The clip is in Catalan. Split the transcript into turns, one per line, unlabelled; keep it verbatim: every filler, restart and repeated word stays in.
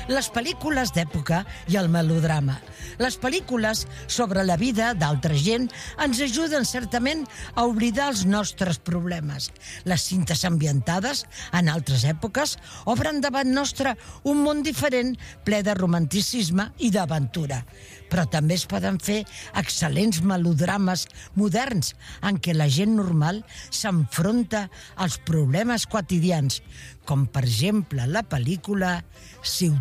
les pel·lícules d'època i el melodrama. Les pel·lícules sobre la vida d'altra gent ens ajuden certament a oblidar els nostres problemes. Les cintes ambientades en altres èpoques obren davant nostre un món diferent, ple de romanticisme i d'aventura. Però també es poden fer excel·lents melodrames moderns en què la gent normal s'enfronta als problemes quotidians, com per exemple la pel·lícula Ciutat